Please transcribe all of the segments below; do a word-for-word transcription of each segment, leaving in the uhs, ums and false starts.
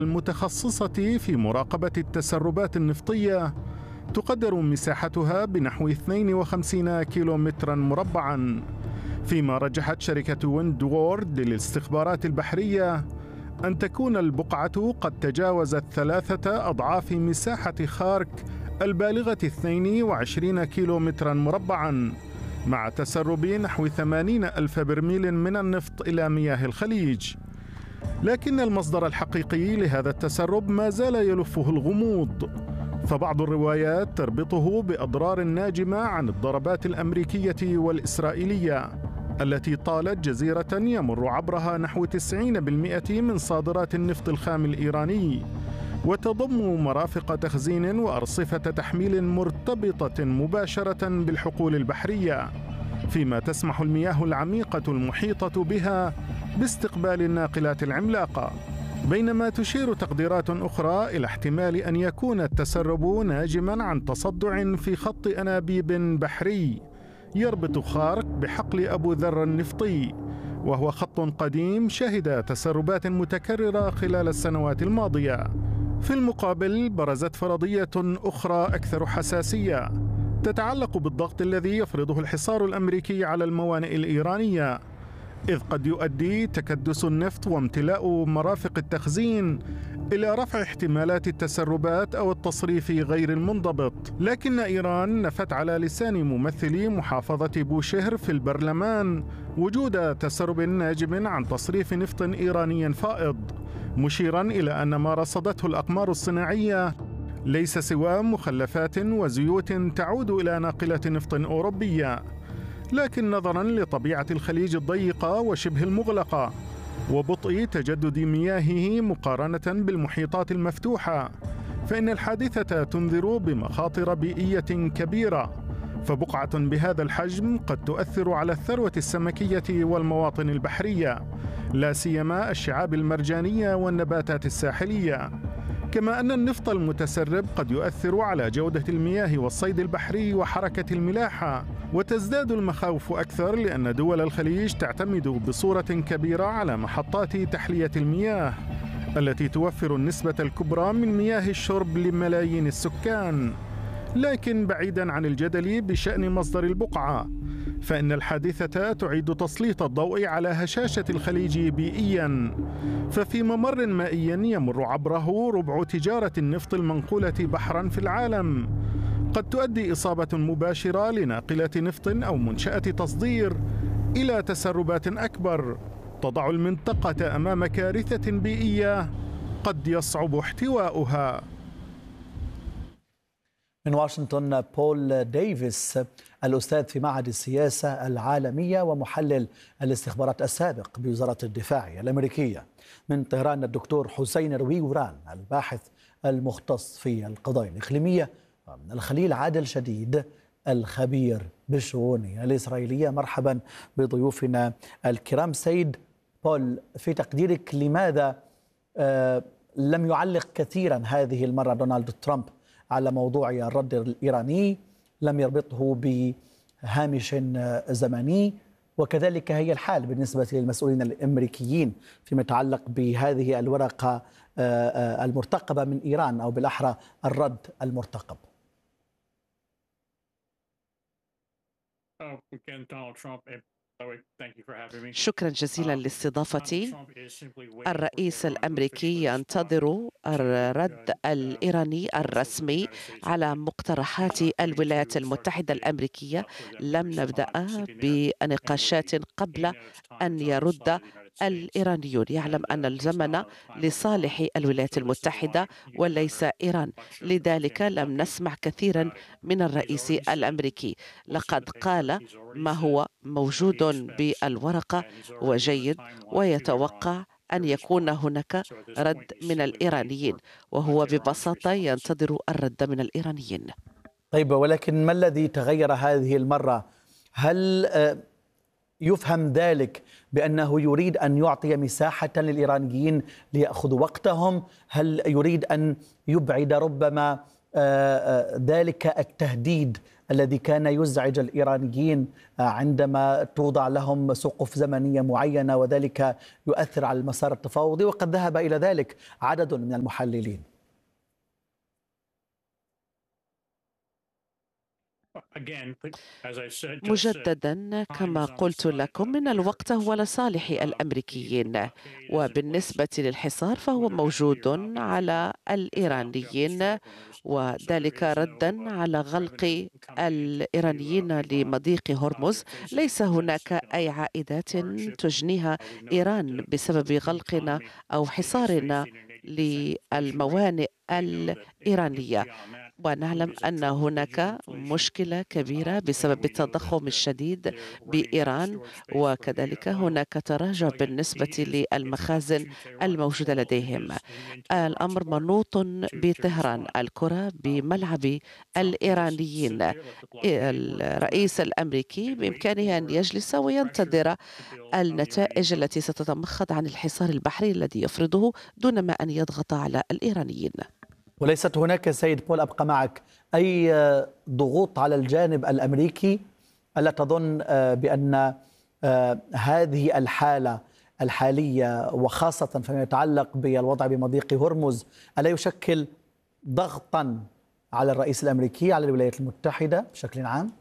المتخصصة في مراقبة التسربات النفطية تقدر مساحتها بنحو اثنين وخمسين كيلومترا مربعا، فيما رجحت شركة ويند وورد للاستخبارات البحرية أن تكون البقعة قد تجاوزت ثلاثة أضعاف مساحة خارك البالغة اثنين وعشرين كيلومترا مربعا، مع تسرب نحو ثمانين ألف برميل من النفط إلى مياه الخليج. لكن المصدر الحقيقي لهذا التسرب ما زال يلفه الغموض، فبعض الروايات تربطه بأضرار ناجمة عن الضربات الأمريكية والإسرائيلية التي طالت جزيرة يمر عبرها نحو تسعين بالمئة من صادرات النفط الخام الإيراني، وتضم مرافق تخزين وأرصفة تحميل مرتبطة مباشرة بالحقول البحرية، فيما تسمح المياه العميقة المحيطة بها باستقبال الناقلات العملاقة. بينما تشير تقديرات أخرى إلى احتمال أن يكون التسرب ناجماً عن تصدع في خط أنابيب بحري يربط خارك بحقل أبو ذر النفطي، وهو خط قديم شهد تسربات متكررة خلال السنوات الماضية. في المقابل برزت فرضية أخرى أكثر حساسية تتعلق بالضغط الذي يفرضه الحصار الأمريكي على الموانئ الإيرانية، إذ قد يؤدي تكدس النفط وامتلاء مرافق التخزين إلى رفع احتمالات التسربات أو التصريف غير المنضبط. لكن إيران نفت على لسان ممثلي محافظة بوشهر في البرلمان وجود تسرب ناجم عن تصريف نفط إيراني فائض، مشيرا إلى أن ما رصدته الأقمار الصناعية ليس سوى مخلفات وزيوت تعود إلى ناقلة نفط أوروبية. لكن نظراً لطبيعة الخليج الضيقة وشبه المغلقة وبطء تجدد مياهه مقارنة بالمحيطات المفتوحة، فإن الحادثة تنذر بمخاطر بيئية كبيرة، فبقعة بهذا الحجم قد تؤثر على الثروة السمكية والمواطن البحرية، لا سيما الشعاب المرجانية والنباتات الساحلية، كما أن النفط المتسرب قد يؤثر على جودة المياه والصيد البحري وحركة الملاحة. وتزداد المخاوف أكثر لأن دول الخليج تعتمد بصورة كبيرة على محطات تحلية المياه التي توفر النسبة الكبرى من مياه الشرب لملايين السكان. لكن بعيداً عن الجدل بشأن مصدر البقعة، فإن الحادثة تعيد تسليط الضوء على هشاشة الخليج بيئياً، ففي ممر مائي يمر عبره ربع تجارة النفط المنقولة بحراً في العالم قد تؤدي إصابة مباشرة لناقلة نفط أو منشأة تصدير إلى تسربات أكبر تضع المنطقة أمام كارثة بيئية قد يصعب احتواؤها. من واشنطن بول ديفيس، الأستاذ في معهد السياسة العالمية ومحلل الاستخبارات السابق بوزارة الدفاع الأمريكية. من طهران الدكتور حسين رويوران، الباحث المختص في القضايا الإقليمية. ومن الخليل عادل شديد، الخبير بالشؤون الإسرائيلية. مرحبا بضيوفنا الكرام. سيد بول، في تقديرك لماذا آه لم يعلق كثيرا هذه المرة دونالد ترامب على موضوع الرد الإيراني؟ لم يربطه بهامش زمني، وكذلك هي الحال بالنسبة للمسؤولين الأمريكيين فيما يتعلق بهذه الورقة المرتقبة من إيران، أو بالأحرى الرد المرتقب. شكرا جزيلا لاستضافتي. الرئيس الأمريكي ينتظر الرد الإيراني الرسمي على مقترحات الولايات المتحدة الأمريكية. لم نبدأ بنقاشات قبل أن يرد الإيرانيون. يعلم أن الزمن لصالح الولايات المتحدة وليس إيران، لذلك لم نسمع كثيرا من الرئيس الأمريكي. لقد قال ما هو موجود بالورقة وجيد، ويتوقع أن يكون هناك رد من الإيرانيين، وهو ببساطة ينتظر الرد من الإيرانيين. طيب، ولكن ما الذي تغير هذه المرة؟ هل يفهم ذلك بأنه يريد أن يعطي مساحة للإيرانيين ليأخذوا وقتهم؟ هل يريد أن يبعد ربما ذلك التهديد الذي كان يزعج الإيرانيين عندما توضع لهم سقف زمنية معينة، وذلك يؤثر على المسار التفاوضي، وقد ذهب إلى ذلك عدد من المحللين. مجددا كما قلت لكم، من الوقت هو لصالح الأمريكيين، وبالنسبة للحصار فهو موجود على الإيرانيين، وذلك ردا على غلق الإيرانيين لمضيق هرمز. ليس هناك أي عائدات تجنيها إيران بسبب غلقنا أو حصارنا للموانئ الإيرانية، ونعلم أن هناك مشكلة كبيرة بسبب التضخم الشديد بإيران، وكذلك هناك تراجع بالنسبة للمخازن الموجودة لديهم. الأمر منوط بطهران، الكرة بملعب الإيرانيين. الرئيس الأمريكي بإمكانه أن يجلس وينتظر النتائج التي ستتمخض عن الحصار البحري الذي يفرضه دون ما أن يضغط على الإيرانيين. وليست هناك سيد بول، أبقى معك، أي ضغوط على الجانب الأمريكي؟ ألا تظن بأن هذه الحالة الحالية وخاصة فيما يتعلق بالوضع بمضيق هرمز ألا يشكل ضغطا على الرئيس الأمريكي، على الولايات المتحدة بشكل عام؟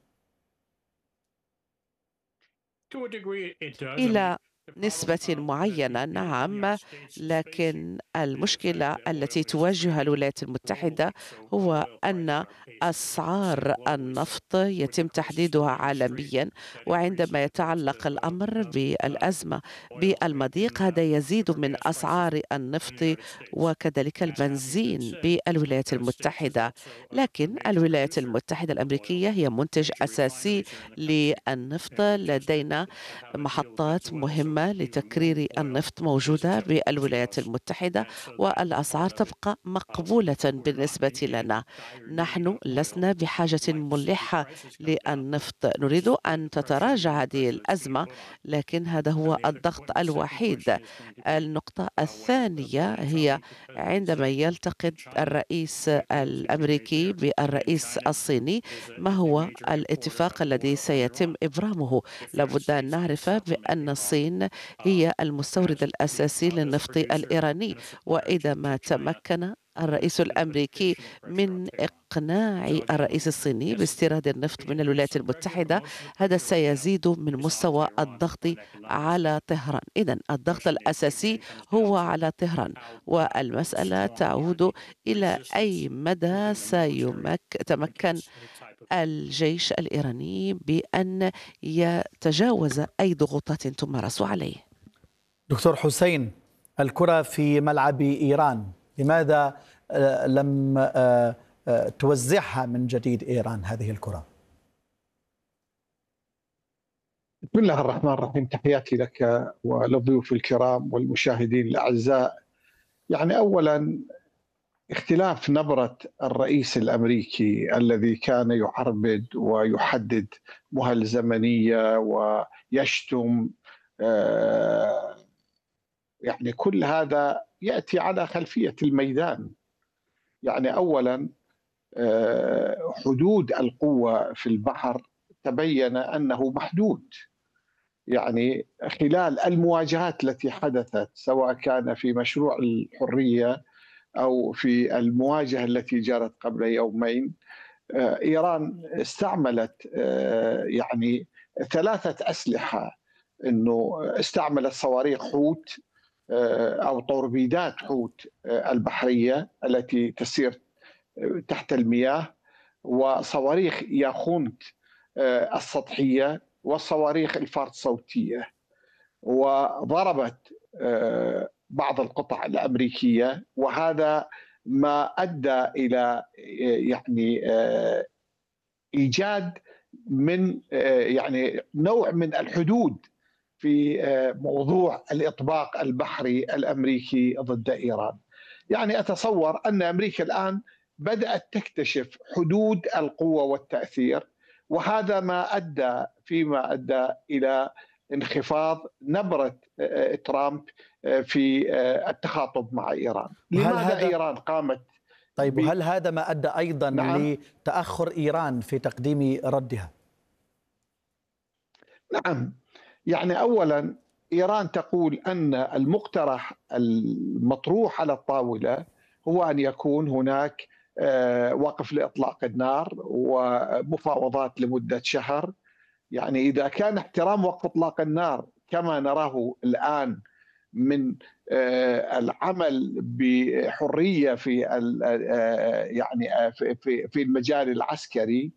إلى نسبة معينة نعم، لكن المشكلة التي تواجهها الولايات المتحدة هو أن أسعار النفط يتم تحديدها عالميا، وعندما يتعلق الأمر بالأزمة بالمضيق هذا يزيد من أسعار النفط وكذلك البنزين بالولايات المتحدة. لكن الولايات المتحدة الأمريكية هي منتج أساسي للنفط، لدينا محطات مهمة لتكرير النفط موجودة بالولايات المتحدة، والأسعار تبقى مقبولة بالنسبة لنا. نحن لسنا بحاجة ملحة للنفط، نريد أن تتراجع هذه الأزمة، لكن هذا هو الضغط الوحيد. النقطة الثانية هي عندما يلتقي الرئيس الأمريكي بالرئيس الصيني، ما هو الاتفاق الذي سيتم إبرامه؟ لابد أن نعرف بأن الصين هي المستورد الأساسي للنفط الإيراني، وإذا ما تمكن الرئيس الأمريكي من إقناع الرئيس الصيني باستيراد النفط من الولايات المتحدة، هذا سيزيد من مستوى الضغط على طهران. إذن الضغط الأساسي هو على طهران، والمسألة تعود إلى أي مدى سيتمكن الجيش الإيراني بأن يتجاوز أي ضغوطات تمارس عليه. دكتور حسين، الكرة في ملعب إيران، لماذا لم توزعها من جديد إيران هذه الكرة؟ بسم الله الرحمن الرحيم، تحياتي لك وللضيوف الكرام والمشاهدين الأعزاء. يعني أولا اختلاف نبرة الرئيس الأمريكي الذي كان يعربد ويحدد مهل زمنية ويشتم، يعني كل هذا يأتي على خلفية الميدان. يعني أولا حدود القوة في البحر تبين أنه محدود. يعني خلال المواجهات التي حدثت سواء كان في مشروع الحرية أو في المواجهة التي جرت قبل يومين، إيران استعملت يعني ثلاثة أسلحة، أنه استعملت صواريخ حوت أو طوربيدات حوت البحرية التي تسير تحت المياه، وصواريخ ياخونت السطحية، وصواريخ الفارد صوتية، وضربت بعض القطع الأمريكية. وهذا ما أدى إلى يعني إيجاد من يعني نوع من الحدود في موضوع الإطباق البحري الأمريكي ضد إيران. يعني أتصور أن أمريكا الآن بدأت تكتشف حدود القوة والتأثير، وهذا ما أدى فيما أدى إلى انخفاض نبرة ترامب في التخاطب مع إيران. لماذا إيران قامت طيب، وهل هذا ما أدى أيضا نعم. لتأخر إيران في تقديم ردها؟ نعم، يعني أولا إيران تقول أن المقترح المطروح على الطاولة هو أن يكون هناك وقف لإطلاق النار ومفاوضات لمدة شهر. يعني إذا كان احترام وقف إطلاق النار كما نراه الآن من العمل بحرية في يعني في في المجال العسكري،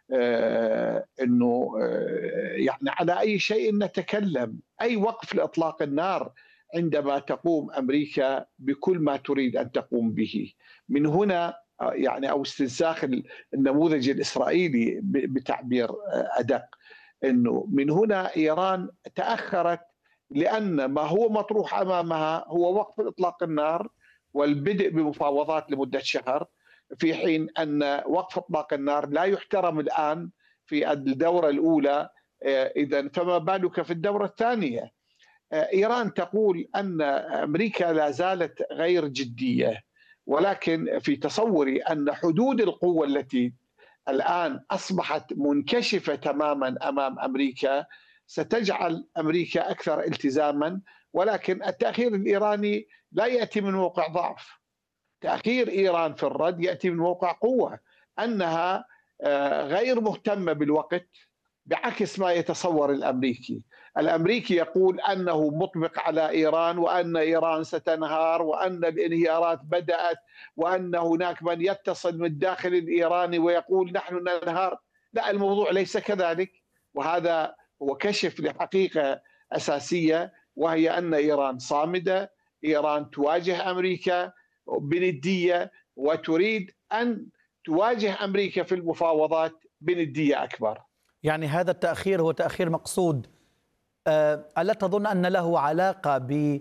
انه يعني على اي شيء نتكلم، اي وقف لاطلاق النار عندما تقوم امريكا بكل ما تريد ان تقوم به. من هنا يعني او استنساخ النموذج الاسرائيلي بتعبير ادق، انه من هنا ايران تاخرت، لان ما هو مطروح امامها هو وقف اطلاق النار والبدء بمفاوضات لمده شهر، في حين ان وقف اطلاق النار لا يحترم الان في الدوره الاولى، اذا فما بالك في الدوره الثانيه. ايران تقول ان امريكا لا زالت غير جديه، ولكن في تصوري ان حدود القوه التي الآن أصبحت منكشفة تماما أمام أمريكا ستجعل أمريكا أكثر التزاما، ولكن التأخير الإيراني لا يأتي من موقع ضعف. تأخير إيران في الرد يأتي من موقع قوة، أنها غير مهتمة بالوقت بعكس ما يتصور الأمريكي. الأمريكي يقول أنه مطبق على إيران، وأن إيران ستنهار، وأن الانهيارات بدأت، وأن هناك من يتصل من الداخل الإيراني ويقول نحن ننهار. لا، الموضوع ليس كذلك، وهذا هو كشف لحقيقة أساسية، وهي أن إيران صامدة، إيران تواجه أمريكا بندية، وتريد أن تواجه أمريكا في المفاوضات بندية أكبر. يعني هذا التأخير هو تأخير مقصود. ألا تظن أن له علاقة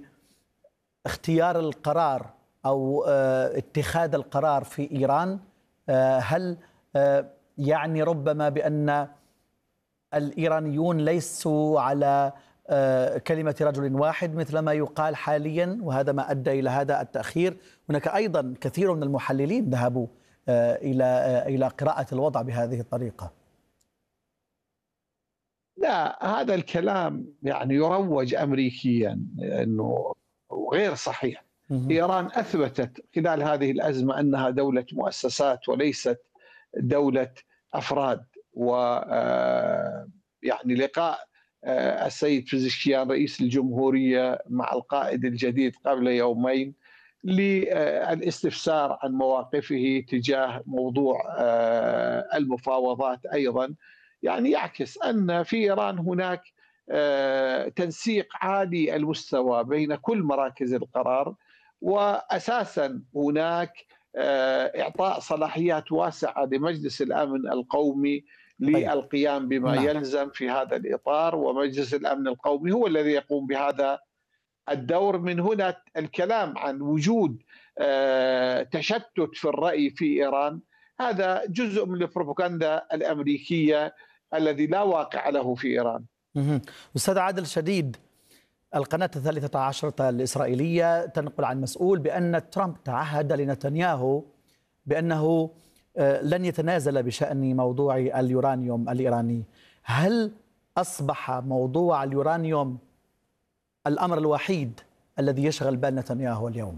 باختيار القرار أو اتخاذ القرار في إيران؟ هل يعني ربما بأن الإيرانيون ليسوا على كلمة رجل واحد مثل ما يقال حاليا، وهذا ما أدى إلى هذا التأخير؟ هناك أيضا كثير من المحللين ذهبوا إلى إلى قراءة الوضع بهذه الطريقة. لا، هذا الكلام يعني يروج أمريكيا أنه غير صحيح. إيران أثبتت خلال هذه الأزمة أنها دولة مؤسسات وليست دولة أفراد. و يعني لقاء السيد بزشكيان رئيس الجمهورية مع القائد الجديد قبل يومين للاستفسار عن مواقفه تجاه موضوع المفاوضات أيضا، يعني يعكس أن في إيران هناك تنسيق عالي المستوى بين كل مراكز القرار، وأساسا هناك إعطاء صلاحيات واسعة لمجلس الأمن القومي للقيام بما نعم. يلزم في هذا الإطار، ومجلس الأمن القومي هو الذي يقوم بهذا الدور. من هنا الكلام عن وجود تشتت في الرأي في إيران، هذا جزء من البروباغندا الأمريكية الذي لا واقع له في إيران. أستاذ عادل شديد، القناة الثالثة عشرة الإسرائيلية تنقل عن مسؤول بأن ترامب تعهد لنتنياهو بأنه لن يتنازل بشأن موضوع اليورانيوم الإيراني. هل أصبح موضوع اليورانيوم الأمر الوحيد الذي يشغل بال نتنياهو اليوم؟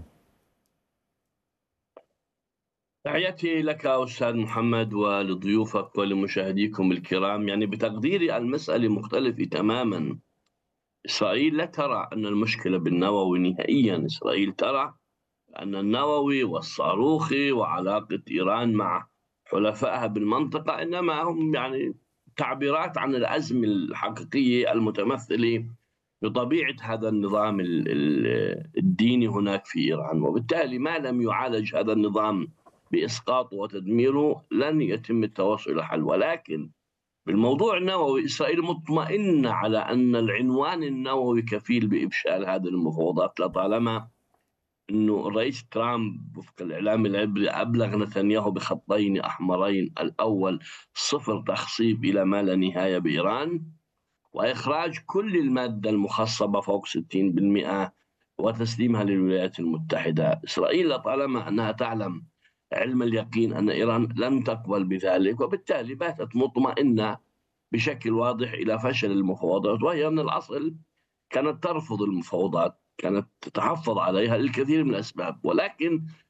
تحياتي لك أستاذ محمد ولضيوفك ولمشاهديكم الكرام. يعني بتقديري المسألة مختلفة تماما. إسرائيل لا ترى أن المشكلة بالنووي نهائيا. إسرائيل ترى أن النووي والصاروخي وعلاقة إيران مع حلفائها بالمنطقة إنما هم يعني تعبيرات عن الأزمة الحقيقية المتمثلة بطبيعة هذا النظام الديني هناك في إيران، وبالتالي ما لم يعالج هذا النظام بإسقاطه وتدميره لن يتم التوصل إلى حل. ولكن بالموضوع النووي إسرائيل مطمئنة على أن العنوان النووي كفيل بإفشال هذه المفاوضات، لطالما أنه الرئيس ترامب وفق الإعلام العبري أبلغ نتنياهو بخطين أحمرين: الأول صفر تخصيب إلى ما لا نهاية بإيران، وإخراج كل المادة المخصبة فوق ستين بالمئة وتسليمها للولايات المتحدة. إسرائيل لطالما أنها تعلم علم اليقين أن إيران لم تقبل بذلك، وبالتالي باتت مطمئنة بشكل واضح إلى فشل المفاوضات، وهي من الأصل كانت ترفض المفاوضات، كانت تتحفظ عليها للكثير من الأسباب. ولكن